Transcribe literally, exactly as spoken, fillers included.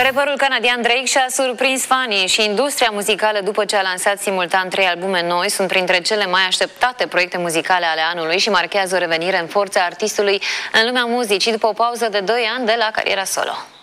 Rapperul canadian Drake și-a surprins fanii și industria muzicală după ce a lansat simultan trei albume noi. Sunt printre cele mai așteptate proiecte muzicale ale anului și marchează o revenire în forță a artistului în lumea muzicii după o pauză de doi ani de la cariera solo.